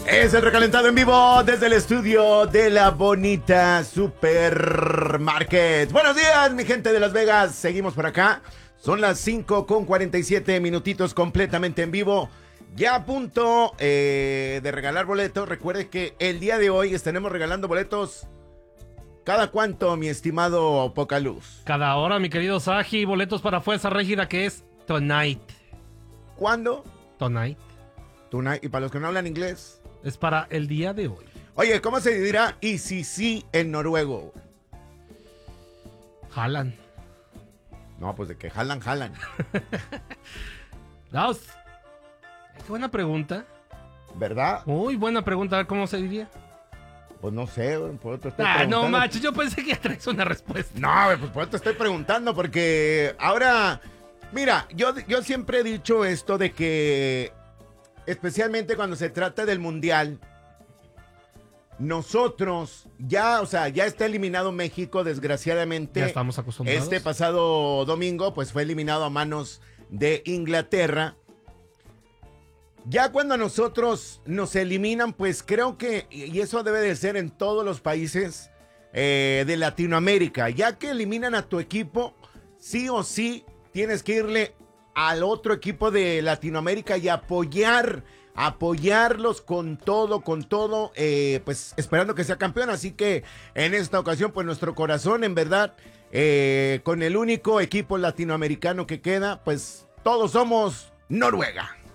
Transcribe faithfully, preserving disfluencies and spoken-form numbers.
Es el recalentado en vivo desde el estudio de la bonita Supermarket. Buenos días, mi gente de Las Vegas. Seguimos por acá. Son las cinco con cuarenta y siete minutitos completamente en vivo. Ya a punto eh, de regalar boletos. Recuerde que el día de hoy estaremos regalando boletos. ¿Cada cuánto, mi estimado Pocaluz? Cada hora, mi querido Saji. Boletos para Fuerza Régida, que es Tonight. ¿Cuándo? Tonight. Tonight. Y para los que no hablan inglés. Es para el día de hoy. Oye, ¿cómo se dirá y si sí en noruego? Jalan. No, pues de que jalan, jalan. Dos. Qué buena pregunta. ¿Verdad? Muy buena pregunta. A ver cómo se diría. Pues no sé, por eso te estoy Ah, preguntando. no, macho. Yo pensé que ya traes una respuesta. No, pues por eso te estoy preguntando, porque ahora, mira, yo, yo siempre he dicho esto de que, especialmente cuando se trata del Mundial, nosotros ya, o sea, ya está eliminado México, desgraciadamente. Ya estamos acostumbrados. Este pasado domingo, pues fue eliminado a manos de Inglaterra. Ya cuando a nosotros nos eliminan, pues creo que, y eso debe de ser en todos los países eh, de Latinoamérica, ya que eliminan a tu equipo, sí o sí tienes que irle al otro equipo de Latinoamérica y apoyar, apoyarlos con todo, con todo, eh, pues esperando que sea campeón. Así que en esta ocasión, pues nuestro corazón, en verdad, eh, con el único equipo latinoamericano que queda, pues todos somos Noruega.